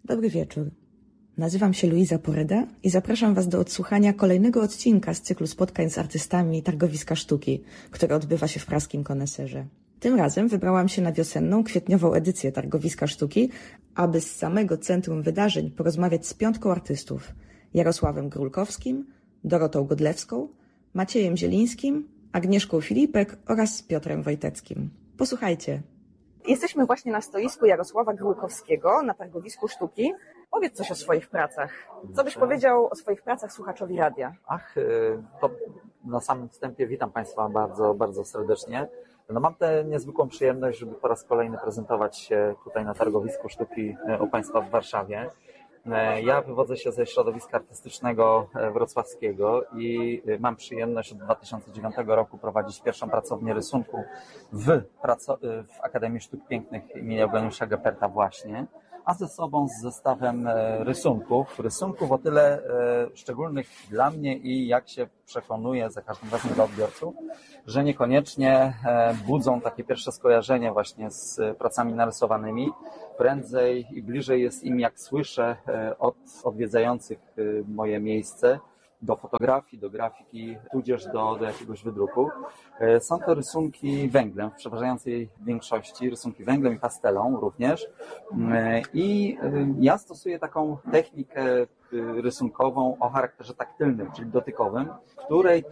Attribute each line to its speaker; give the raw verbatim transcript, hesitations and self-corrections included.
Speaker 1: Dobry wieczór. Nazywam się Luiza Poreda i zapraszam Was do odsłuchania kolejnego odcinka z cyklu spotkań z artystami Targowiska Sztuki, które odbywa się w praskim Koneserze. Tym razem wybrałam się na wiosenną, kwietniową edycję Targowiska Sztuki, aby z samego centrum wydarzeń porozmawiać z piątką artystów: Jarosławem Grulkowskim, Dorotą Godlewską, Maciejem Zielińskim, Agnieszką Filipek oraz Piotrem Wojteckim. Posłuchajcie. Jesteśmy właśnie na stoisku Jarosława Grulkowskiego na Targowisku Sztuki. Powiedz coś o swoich pracach. Co byś powiedział o swoich pracach słuchaczowi radia?
Speaker 2: Ach, to na samym wstępie witam Państwa bardzo, bardzo serdecznie. No mam tę niezwykłą przyjemność, żeby po raz kolejny prezentować się tutaj na Targowisku Sztuki u Państwa w Warszawie. Ja wywodzę się ze środowiska artystycznego wrocławskiego i mam przyjemność od dwa tysiące dziewiątego roku prowadzić pierwszą pracownię rysunku w, praco- w Akademii Sztuk Pięknych im. Eugeniusza Geperta właśnie, a ze sobą z zestawem rysunków, rysunków o tyle szczególnych dla mnie i jak się przekonuję za każdym razem dla odbiorców, że niekoniecznie budzą takie pierwsze skojarzenie właśnie z pracami narysowanymi. Prędzej i bliżej jest im, jak słyszę od odwiedzających moje miejsce, do fotografii, do grafiki, tudzież do, do jakiegoś wydruku. Są to rysunki węglem, w przeważającej większości, rysunki węglem i pastelą również. I ja stosuję taką technikę rysunkową o charakterze taktylnym, czyli dotykowym, w której